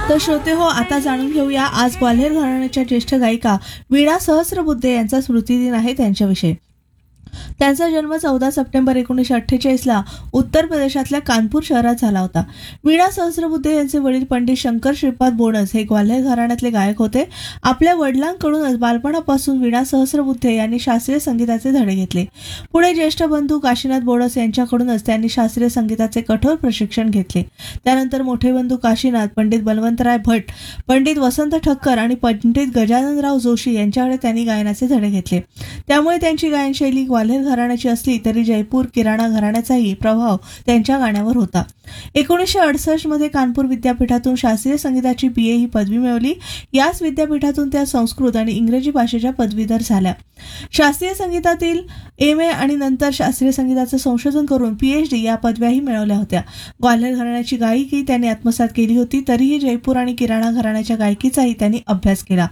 तर श्रोते हो, आता जाणून घेऊया आज ग्वाल्हेर घराण्याच्या ज्येष्ठ गायिका वीणा सहस्रबुद्धे यांचा स्मृतिदिन आहे त्यांच्याविषयी. त्यांचा जन्म 14 सप्टेंबर 1948ला उत्तर प्रदेशातल्या कानपूर शहरात झाला होता. वीणा सहस्रबुद्धे यांचे वडील पंडित शंकर श्रीपाद बोनस हे ग्वाल्हेर घराण्यातले गायक होते. आपल्या वडिलांकडूनच बालपणापासून वीणा सहस्रबुद्धे यांनी शास्त्रीय संगीताचे धडे घेतले. पुढे ज्येष्ठ बंधू काशीनाथ बोनस यांच्याकडूनच त्यांनी शास्त्रीय संगीताचे कठोर प्रशिक्षण घेतले. त्यानंतर मोठे बंधू काशीनाथ, पंडित बलवंतराय भट, पंडित वसंत ठक्कर आणि पंडित गजाननराव जोशी यांच्याकडे त्यांनी गायनाचे धडे घेतले. त्यामुळे त्यांची गायनशैली ग्वाल्हेर घराण्याची असली तरी जयपूर किराणा घराण्याचाही प्रभाव त्यांच्या गाण्यावर होता. 1968 मध्ये कानपूर विद्यापीठातून शास्त्रीय संगीताची BA ही पदवी मिळवली. याच विद्यापीठातून त्या संस्कृत आणि इंग्रजी भाषेच्या पदवीधर झाल्या. शास्त्रीय संगीतातील MA आणि नंतर शास्त्रीय संगीताचं संशोधन करून PhD या पदव्याही मिळवल्या होत्या. ग्वाल्हेर घराण्याची गायकी त्यांनी आत्मसात केली होती. तरीही जयपूर आणि किराणा घराण्याच्या गायकीचाही त्यांनी अभ्यास केला.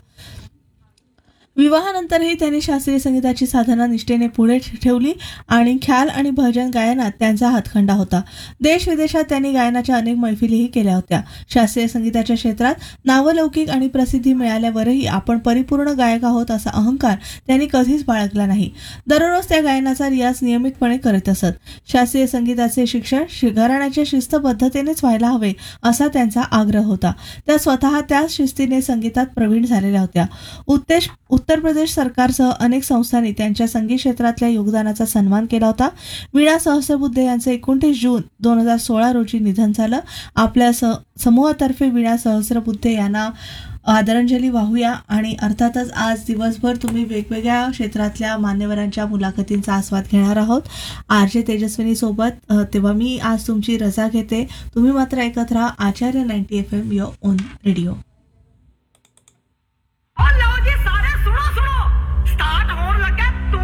विवाहानंतरही त्यांनी शास्त्रीय संगीताची साधना निष्ठेने पुढे ठेवली आणि ख्याल आणि भजन गायनात त्यांचा हातखंडा होता. देश विदेशात त्यांनी गायनाच्या अनेक मैफिलीही केल्या होत्या. शास्त्रीय संगीताच्या क्षेत्रात नावलौकिक आणि प्रसिद्धी मिळाल्यावरही आपण परिपूर्ण गायक आहोत असा अहंकार त्यांनी कधीच बाळगला नाही. दररोज त्या गायनाचा रियाज नियमितपणे करीत असत. शास्त्रीय संगीताचे शिक्षण घराण्याच्या शिस्तबद्धतेनेच व्हायला हवे असा त्यांचा आग्रह होता. त्या स्वतः त्याच शिस्तीने संगीतात प्रवीण झालेल्या होत्या. उत्तर प्रदेश सरकारसह अनेक संस्थांनी त्यांच्या संगीत क्षेत्रातल्या योगदानाचा सन्मान केला होता. वीणा सहस्रबुद्धे यांचे 29 जून 2016 रोजी निधन झालं. आपल्या समूहातर्फे वीणा सहस्रबुद्धे यांना आदरांजली वाहूया. आणि अर्थातच आज दिवसभर तुम्ही वेगवेगळ्या क्षेत्रातल्या मान्यवरांच्या मुलाखतींचा आस्वाद घेणार आहोत RJ तेजस्विनी सोबत. तेव्हा मी आज तुमची रजा घेते. तुम्ही मात्र ऐकत राहा आचार्य 90 FM युअर ओन रेडिओ.